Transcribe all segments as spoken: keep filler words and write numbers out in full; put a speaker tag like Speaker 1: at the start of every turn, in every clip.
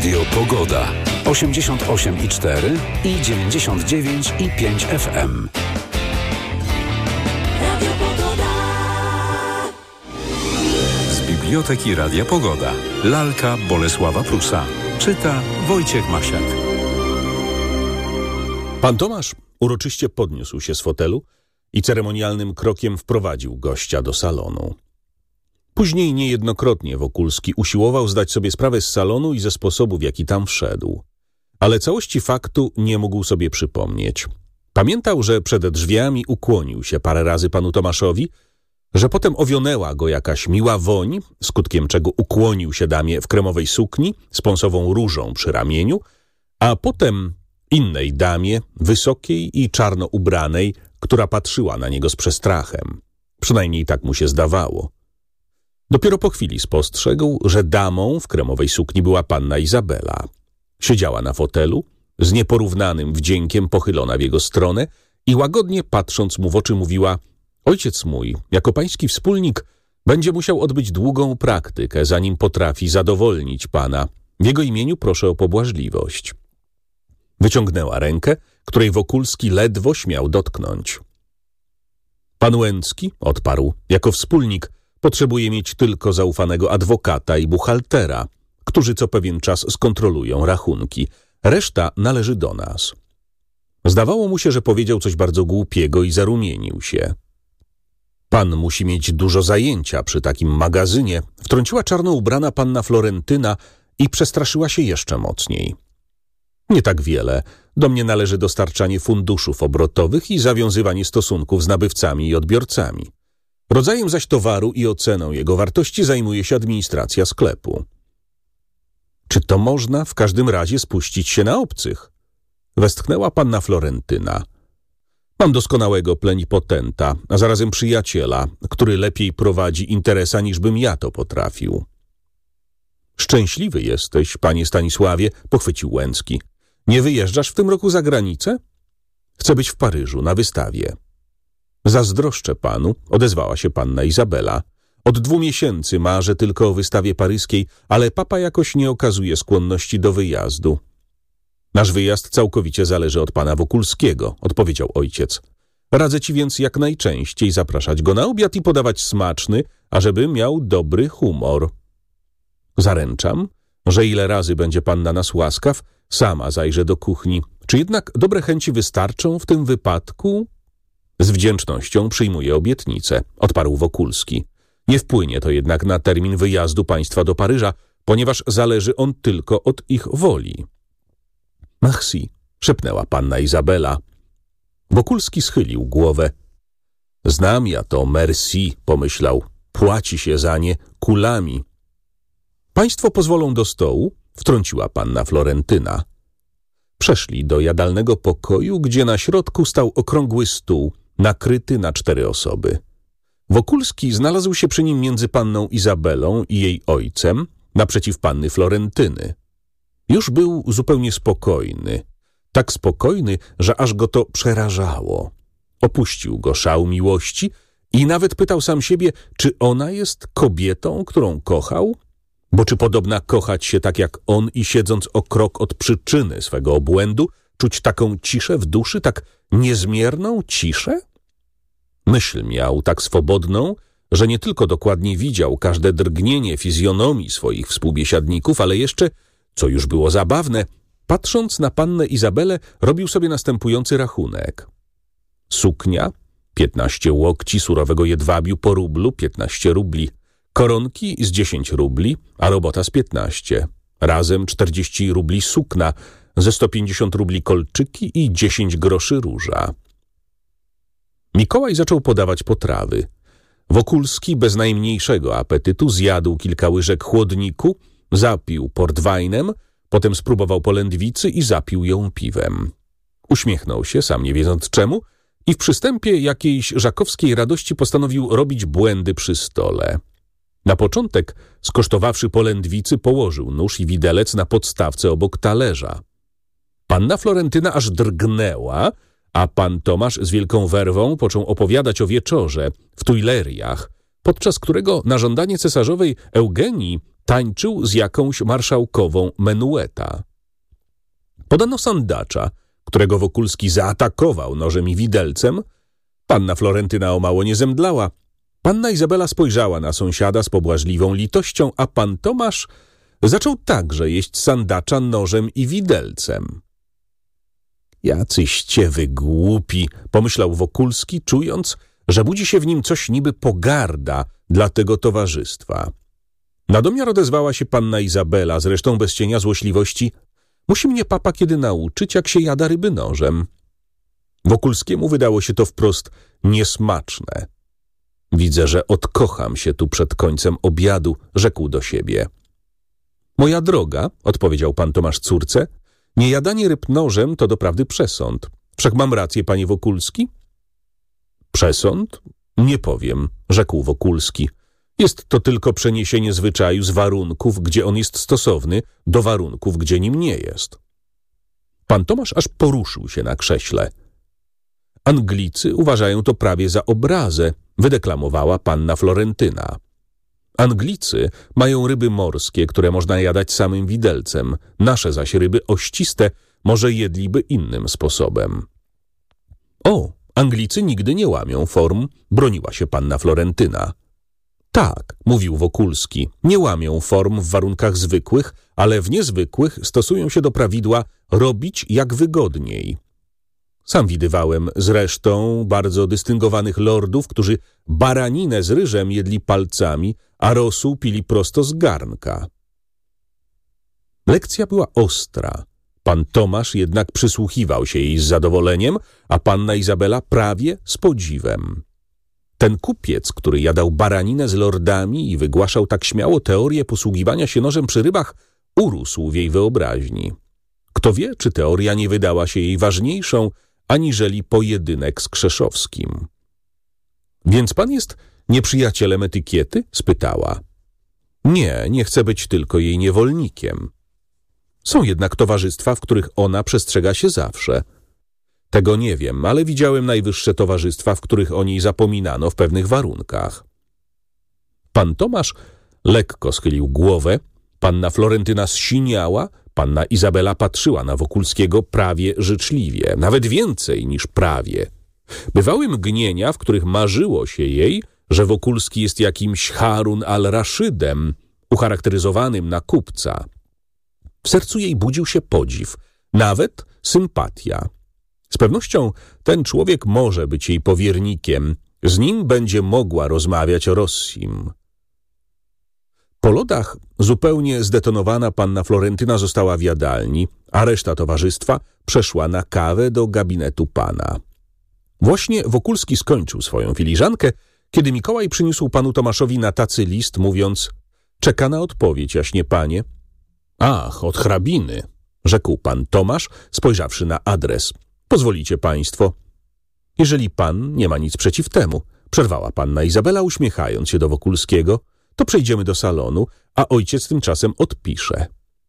Speaker 1: Radio Pogoda. osiemdziesiąt osiem i cztery i dziewięćdziesiąt dziewięć i pięć F M. Radio Pogoda. Z Biblioteki Radia Pogoda. Lalka Bolesława Prusa. Czyta Wojciech Masiak.
Speaker 2: Pan Tomasz uroczyście podniósł się z fotelu i ceremonialnym krokiem wprowadził gościa do salonu. Później niejednokrotnie Wokulski usiłował zdać sobie sprawę z salonu i ze sposobu, w jaki tam wszedł. Ale całości faktu nie mógł sobie przypomnieć. Pamiętał, że przed drzwiami ukłonił się parę razy panu Tomaszowi, że potem owionęła go jakaś miła woń, skutkiem czego ukłonił się damie w kremowej sukni z pąsową różą przy ramieniu, a potem innej damie, wysokiej i czarno ubranej, która patrzyła na niego z przestrachem. Przynajmniej tak mu się zdawało. Dopiero po chwili spostrzegł, że damą w kremowej sukni była panna Izabela. Siedziała na fotelu, z nieporównanym wdziękiem pochylona w jego stronę i łagodnie patrząc mu w oczy mówiła: ojciec mój, jako pański wspólnik, będzie musiał odbyć długą praktykę, zanim potrafi zadowolnić pana. W jego imieniu proszę o pobłażliwość. Wyciągnęła rękę, której Wokulski ledwo śmiał dotknąć. Pan Łęcki, odparł, jako wspólnik potrzebuje mieć tylko zaufanego adwokata i buchaltera, którzy co pewien czas skontrolują rachunki. Reszta należy do nas. Zdawało mu się, że powiedział coś bardzo głupiego i zarumienił się. Pan musi mieć dużo zajęcia przy takim magazynie, wtrąciła czarno ubrana panna Florentyna i przestraszyła się jeszcze mocniej. Nie tak wiele. Do mnie należy dostarczanie funduszów obrotowych i zawiązywanie stosunków z nabywcami i odbiorcami. Rodzajem zaś towaru i oceną jego wartości zajmuje się administracja sklepu. Czy to można w każdym razie spuścić się na obcych? Westchnęła panna Florentyna. Mam doskonałego plenipotenta, a zarazem przyjaciela, który lepiej prowadzi interesa, niż bym ja to potrafił. Szczęśliwy jesteś, panie Stanisławie, pochwycił Łęcki. Nie wyjeżdżasz w tym roku za granicę? Chcę być w Paryżu, na wystawie. Zazdroszczę panu, odezwała się panna Izabela. Od dwóch miesięcy marzę tylko o wystawie paryskiej, ale papa jakoś nie okazuje skłonności do wyjazdu. Nasz wyjazd całkowicie zależy od pana Wokulskiego, odpowiedział ojciec. Radzę ci więc jak najczęściej zapraszać go na obiad i podawać smaczny, ażeby miał dobry humor. Zaręczam, że ile razy będzie pan na nas łaskaw, sama zajrzę do kuchni. Czy jednak dobre chęci wystarczą w tym wypadku? Z wdzięcznością przyjmuję obietnicę, odparł Wokulski. Nie wpłynie to jednak na termin wyjazdu państwa do Paryża, ponieważ zależy on tylko od ich woli. Merci, szepnęła panna Izabela. Wokulski schylił głowę. Znam ja to merci, pomyślał. Płaci się za nie kulami. Państwo pozwolą do stołu? Wtrąciła panna Florentyna. Przeszli do jadalnego pokoju, gdzie na środku stał okrągły stół, nakryty na cztery osoby. Wokulski znalazł się przy nim między panną Izabelą i jej ojcem, naprzeciw panny Florentyny. Już był zupełnie spokojny, tak spokojny, że aż go to przerażało. Opuścił go szał miłości i nawet pytał sam siebie, czy ona jest kobietą, którą kochał? Bo czy podobna kochać się tak jak on i siedząc o krok od przyczyny swego obłędu, czuć taką ciszę w duszy, tak niezmierną ciszę? Myśl miał tak swobodną, że nie tylko dokładnie widział każde drgnienie fizjonomii swoich współbiesiadników, ale jeszcze, co już było zabawne, patrząc na pannę Izabelę, robił sobie następujący rachunek. Suknia, piętnaście łokci surowego jedwabiu po rublu, piętnaście rubli. Koronki z dziesięć rubli, a robota z piętnaście. Razem czterdzieści rubli sukna, ze sto pięćdziesiąt rubli kolczyki i dziesięć groszy róża. Mikołaj zaczął podawać potrawy. Wokulski bez najmniejszego apetytu zjadł kilka łyżek chłodniku, zapił portwajnem, potem spróbował polędwicy i zapił ją piwem. Uśmiechnął się, sam nie wiedząc czemu, i w przystępie jakiejś żakowskiej radości postanowił robić błędy przy stole. Na początek, skosztowawszy polędwicy, położył nóż i widelec na podstawce obok talerza. Panna Florentyna aż drgnęła, a pan Tomasz z wielką werwą począł opowiadać o wieczorze w Tuileriach, podczas którego na żądanie cesarzowej Eugenii tańczył z jakąś marszałkową menueta. Podano sandacza, którego Wokulski zaatakował nożem i widelcem. Panna Florentyna o mało nie zemdlała. Panna Izabela spojrzała na sąsiada z pobłażliwą litością, a pan Tomasz zaczął także jeść sandacza nożem i widelcem. Jacyście wy głupi, pomyślał Wokulski, czując, że budzi się w nim coś niby pogarda dla tego towarzystwa. Na domiar odezwała się panna Izabela, zresztą bez cienia złośliwości. Musi mnie papa kiedy nauczyć, jak się jada ryby nożem. Wokulskiemu wydało się to wprost niesmaczne. Widzę, że odkocham się tu przed końcem obiadu, rzekł do siebie. Moja droga, odpowiedział pan Tomasz córce, niejadanie ryb nożem to doprawdy przesąd. Wszak mam rację, panie Wokulski? Przesąd? Nie powiem, rzekł Wokulski. Jest to tylko przeniesienie zwyczaju z warunków, gdzie on jest stosowny, do warunków, gdzie nim nie jest. Pan Tomasz aż poruszył się na krześle. Anglicy uważają to prawie za obrazę, wydeklamowała panna Florentyna. Anglicy mają ryby morskie, które można jadać samym widelcem. Nasze zaś ryby ościste może jedliby innym sposobem. O, Anglicy nigdy nie łamią form, broniła się panna Florentyna. Tak, mówił Wokulski, nie łamią form w warunkach zwykłych, ale w niezwykłych stosują się do prawidła robić jak wygodniej. Sam widywałem zresztą bardzo dystyngowanych lordów, którzy baraninę z ryżem jedli palcami, a rosół pili prosto z garnka. Lekcja była ostra. Pan Tomasz jednak przysłuchiwał się jej z zadowoleniem, a panna Izabela prawie z podziwem. Ten kupiec, który jadał baraninę z lordami i wygłaszał tak śmiało teorię posługiwania się nożem przy rybach, urósł w jej wyobraźni. Kto wie, czy teoria nie wydała się jej ważniejszą, aniżeli pojedynek z Krzeszowskim. Więc pan jest nieprzyjacielem etykiety? Spytała. Nie, nie chcę być tylko jej niewolnikiem. Są jednak towarzystwa, w których ona przestrzega się zawsze. Tego nie wiem, ale widziałem najwyższe towarzystwa, w których o niej zapominano w pewnych warunkach. Pan Tomasz lekko schylił głowę, panna Florentyna zsiniała, panna Izabela patrzyła na Wokulskiego prawie życzliwie, nawet więcej niż prawie. Bywały mgnienia, w których marzyło się jej, że Wokulski jest jakimś Harun al-Raszydem, ucharakteryzowanym na kupca. W sercu jej budził się podziw, nawet sympatia. Z pewnością ten człowiek może być jej powiernikiem, z nim będzie mogła rozmawiać o Rossim. Po lodach zupełnie zdetonowana panna Florentyna została w jadalni, a reszta towarzystwa przeszła na kawę do gabinetu pana. Właśnie Wokulski skończył swoją filiżankę, kiedy Mikołaj przyniósł panu Tomaszowi na tacy list, mówiąc: czeka na odpowiedź, jaśnie panie. Ach, od hrabiny, rzekł pan Tomasz, spojrzawszy na adres. Pozwolicie państwo. Jeżeli pan nie ma nic przeciw temu, przerwała panna Izabela, uśmiechając się do Wokulskiego, to przejdziemy do salonu, a ojciec tymczasem odpisze.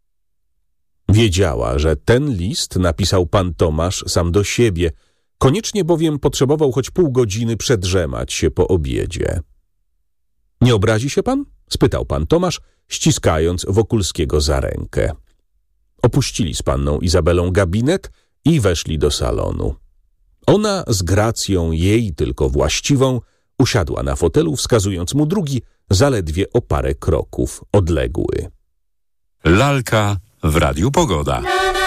Speaker 2: Wiedziała, że ten list napisał pan Tomasz sam do siebie, koniecznie bowiem potrzebował choć pół godziny przedrzemać się po obiedzie. Nie obrazi się pan? Spytał pan Tomasz, ściskając Wokulskiego za rękę. Opuścili z panną Izabelą gabinet i weszli do salonu. Ona z gracją jej tylko właściwą usiadła na fotelu, wskazując mu drugi, zaledwie o parę kroków odległy.
Speaker 1: Lalka w Radiu Pogoda.